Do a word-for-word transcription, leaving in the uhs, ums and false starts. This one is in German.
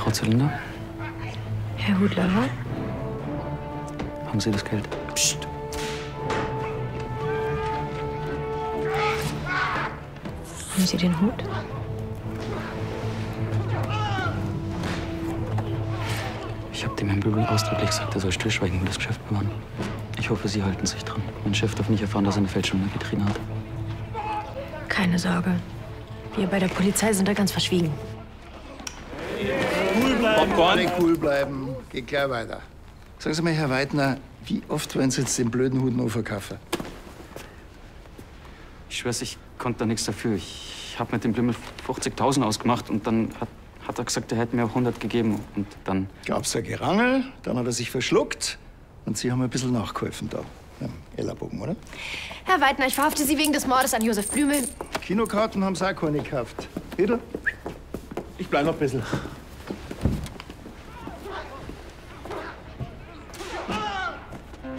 Frau Zylinder? Herr Hudler, Haben Sie das Geld? Psst. haben Sie den Hut? Ich habe dem Herrn Blümel ausdrücklich gesagt, er soll stillschweigen und das Geschäft bewahren. Ich hoffe, Sie halten sich dran. Mein Chef darf nicht erfahren, dass er eine Fälschung in der Vitrine hat. Keine Sorge. Wir bei der Polizei sind da ganz verschwiegen. Cool bleiben. Alle cool bleiben. Geht gleich weiter. Sagen Sie mal, Herr Weidner, wie oft wollen Sie jetzt den blöden Hut noch verkaufen? Ich schwör's, ich konnte da nichts dafür. Ich habe mit dem Blümel fünfzigtausend ausgemacht und dann hat, hat er gesagt, er hätte mir auch hundert gegeben. Und dann... Gab's ein Gerangel, dann hat er sich verschluckt und Sie haben ein bisschen nachgeholfen da. Am Ellerbogen, oder? Herr Weidner, ich verhafte Sie wegen des Mordes an Josef Blümel. Kinokarten haben Sie auch keine gekauft. Bitte? Ich bleib noch ein bisschen.